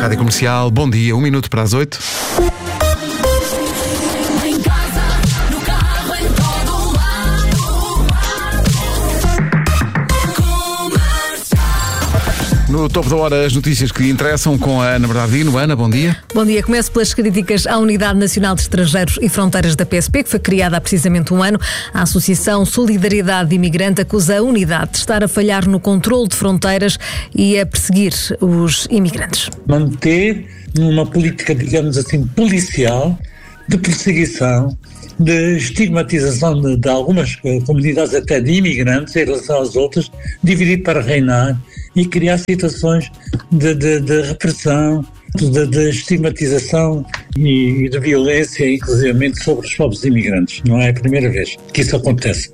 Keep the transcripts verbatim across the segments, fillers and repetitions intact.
Rádio Comercial, bom dia, um minuto para as oito. No topo da hora, as notícias que interessam com a Ana Bernardino. Ana, bom dia. Bom dia. Começo pelas críticas à Unidade Nacional de Estrangeiros e Fronteiras da P S P, que foi criada há precisamente um ano. A Associação Solidariedade Imigrante acusa a unidade de estar a falhar no controle de fronteiras e a perseguir os imigrantes. Manter uma política, digamos assim, policial, de perseguição, de estigmatização de, de algumas comunidades, até de imigrantes, em relação às outras, dividir para reinar e criar situações de, de, de repressão, de, de estigmatização e, e de violência, inclusive sobre os povos imigrantes. Não é a primeira vez que isso acontece.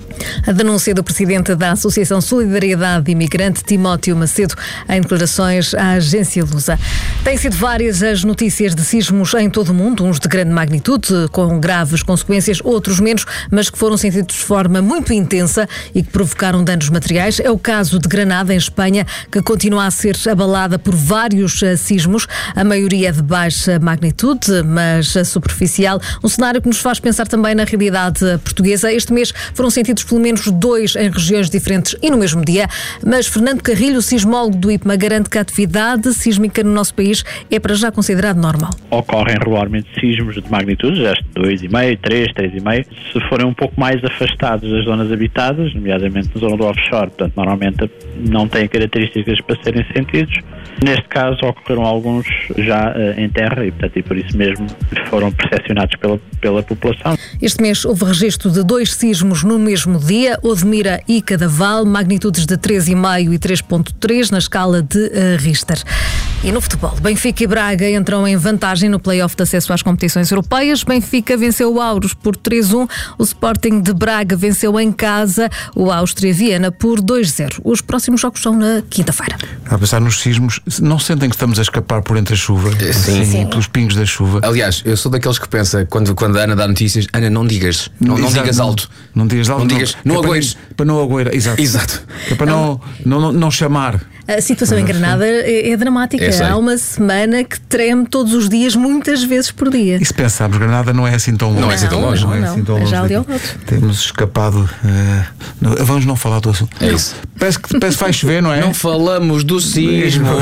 A denúncia do presidente da Associação Solidariedade Imigrante, Timóteo Macedo, em declarações à agência Lusa. Têm sido várias as notícias de sismos em todo o mundo, uns de grande magnitude, com graves consequências, outros menos, mas que foram sentidos de forma muito intensa e que provocaram danos materiais. É o caso de Granada, em Espanha, que continua a ser abalada por vários sismos, a maioria de baixa magnitude, mas superficial. Um cenário que nos faz pensar também na realidade portuguesa. Este mês foram sentidos pelo menos dois em regiões diferentes e no mesmo dia, mas Fernando Carrilho, sismólogo do I P M A, garante que a atividade sísmica no nosso país é para já considerado normal. Ocorrem regularmente sismos de magnitude, já dois vírgula cinco, três, três vírgula cinco. Se forem um pouco mais afastados das zonas habitadas, nomeadamente na zona do offshore, portanto, normalmente não têm características para serem sentidos. Neste caso, ocorreram alguns já uh, em terra e, portanto, e por isso mesmo foram percepcionados pela, pela população. Este mês houve registro de dois sismos no mesmo dia, Odmira e Cadaval, magnitudes de três vírgula cinco e três vírgula três na escala de uh, Richter. E no futebol, Benfica e Braga entram em vantagem no play-off de acesso às competições europeias. Benfica venceu o Auros por três a um, o Sporting de Braga venceu em casa o Áustria Viena por dois a zero. Os próximos jogos são na quinta-feira. A pensar nos sismos, não sentem que estamos a escapar por entre a chuva? Sim, sim. Pelos pingos da chuva. Aliás, eu sou daqueles que pensa, quando, quando a Ana dá notícias, Ana, não digas, não, não digas alto. Não, não digas alto. Não digas, não, não agoeires. Para, para não agoeira, exato. Exato. É para não, não, não, não chamar. A situação em Granada é, é dramática. Há uma semana que treme todos os dias, muitas vezes por dia. E se pensarmos, Granada não é assim tão longe. Não é assim tão longe. Não, não, não é assim tão longe. Já ali ao lado. Temos escapado. Uh, não, vamos não falar do assunto. É isso. Parece que, parece que vai chover, não é? Não falamos do sismo. Não,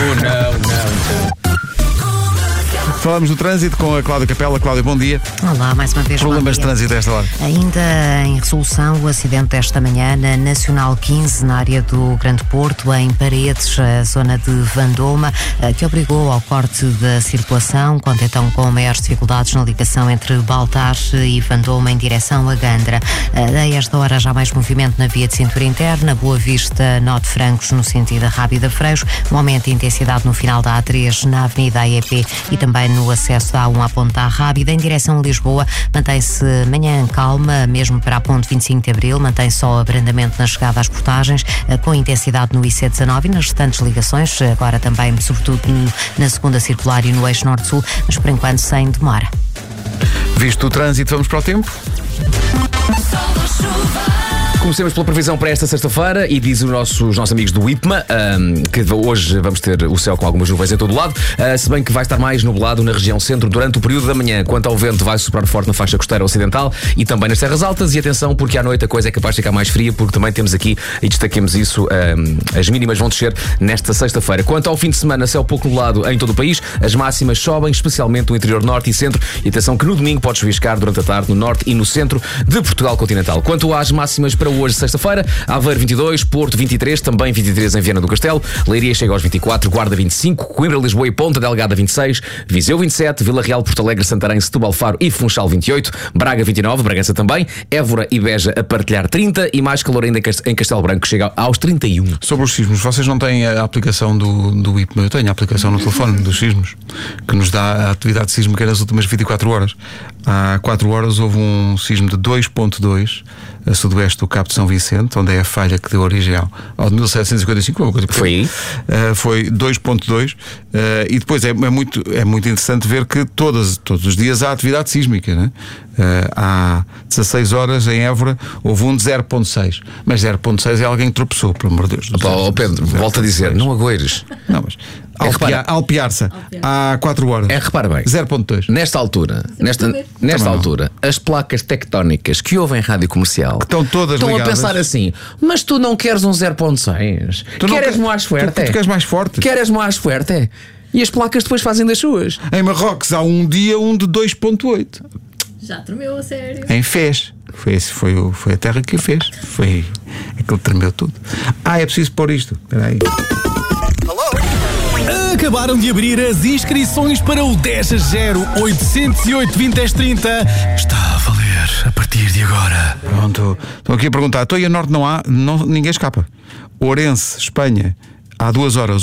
não. Falamos do trânsito com a Cláudia Capela. Cláudia, bom dia. Olá, mais uma vez. Problemas de trânsito a esta hora. Ainda em resolução, o acidente desta manhã na Nacional quinze, na área do Grande Porto, em Paredes, a zona de Vandoma, que obrigou ao corte da circulação, conta então com maiores dificuldades na ligação entre Baltar e Vandoma em direção a Gandra. A esta hora já mais movimento na via de cintura interna, Boa Vista, Norte Francos, no sentido da Rábida Freixo, um aumento de intensidade no final da A três, na Avenida A E P e também no acesso da A um à Ponta Rábida, em direção a Lisboa, mantém-se manhã calma, mesmo para a Ponte vinte e cinco de Abril, mantém só abrandamento na chegada às portagens, com intensidade no I C dezanove e nas restantes ligações, agora também, sobretudo na segunda circular e no eixo norte-sul, mas por enquanto sem demora. Visto o trânsito, vamos para o tempo? Comecemos pela previsão para esta sexta-feira e diz os nossos, os nossos amigos do I P M A um, que hoje vamos ter o céu com algumas nuvens em todo o lado, uh, se bem que vai estar mais nublado na região centro durante o período da manhã. Quanto ao vento, vai soprar forte na faixa costeira ocidental e também nas terras altas. E atenção, porque à noite a coisa é capaz de ficar mais fria, porque também temos aqui, e destaquemos isso, um, as mínimas vão descer nesta sexta-feira. Quanto ao fim de semana, céu pouco nublado em todo o país, as máximas sobem, especialmente no interior norte e centro. E atenção que no domingo pode chuviscar durante a tarde no norte e no centro de Portugal continental. Quanto às máximas para hoje, sexta-feira, Aveiro vinte e dois, Porto vinte e três, também vinte e três em Viana do Castelo, Leiria chega aos vinte e quatro, Guarda vinte e cinco, Coimbra, Lisboa e Ponta Delgada vinte e seis, Viseu vinte e sete, Vila Real, Porto Alegre, Santarém, Setúbal, Faro e Funchal vinte e oito, Braga vinte e nove, Bragança também, Évora e Beja a partilhar trinta e mais calor ainda em Castelo Branco, chega aos trinta e um. Sobre os sismos, vocês não têm a aplicação do, do I P M A? Eu tenho a aplicação no telefone dos sismos, que nos dá a atividade sísmica nas últimas vinte e quatro horas. Há quatro horas houve um sismo de dois ponto dois a sudoeste do Cabo de São Vicente, onde é a falha que deu origem ao, ao de mil setecentos e cinquenta e cinco. Uma coisa foi aí? Uh, foi dois ponto dois. Uh, e depois é, é, muito, é muito interessante ver que todas, todos os dias há atividade sísmica, né? Uh, há dezasseis horas em Évora houve um de zero ponto seis. Mas zero ponto seis é alguém que tropeçou, pelo amor de Deus. Opa, oh Pedro, volta a dizer, não agoeires. Não, mas Alpia, Alpiarça, há quatro horas. É, repara bem. zero ponto dois. Nesta altura, nesta, nesta Também altura, as placas tectónicas que ouvem rádio comercial estão todas estão ligadas. a pensar assim: mas tu não queres um zero ponto seis? Tu não Queres quer- mais tu- forte? tu queres mais forte? Queres mais forte? E as placas depois fazem das suas. Em Marrocos há um dia um de dois ponto oito. Já tremeu a sério. Em Fez. Foi, esse, foi, o- foi a terra que o fez. Foi aquilo que tremeu tudo. Ah, é preciso pôr isto. Espera aí. Acabaram de abrir as inscrições para o dez a zero oitocentos e oito vinte e trinta. Está a valer a partir de agora. Pronto. Estão aqui a perguntar. Estou aí a norte não há, não, ninguém escapa. Ourense, Espanha, há duas horas.